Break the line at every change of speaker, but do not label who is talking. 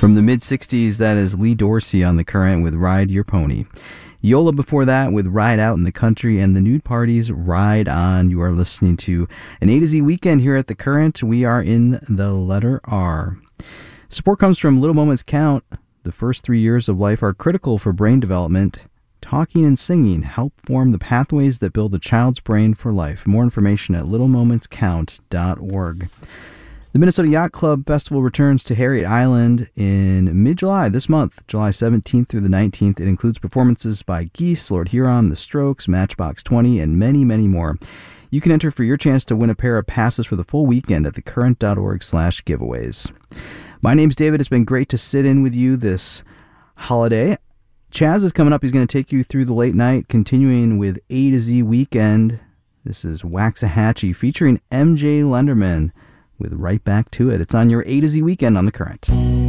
From the mid-'60s, that is Lee Dorsey on The Current with Ride Your Pony. Yola before that with Ride Out in the Country, and the Nude Parties Ride On. You are listening to an A to Z weekend here at The Current. We are in the letter R. Support comes from Little Moments Count. The first 3 years of life are critical for brain development. Talking and singing help form the pathways that build a child's brain for life. More information at littlemomentscount.org. The Minnesota Yacht Club Festival returns to Harriet Island in mid-July this month, July 17th through the 19th. It includes performances by Geese, Lord Huron, The Strokes, Matchbox 20, and many, many more. You can enter for your chance to win a pair of passes for the full weekend at thecurrent.org/giveaways. My name's David. It's been great to sit in with you this holiday. Chaz is coming up. He's going to take you through the late night, continuing with A to Z Weekend. This is Waxahachie featuring MJ Lenderman with Right Back to It. It's on your A to Z Weekend on The Current.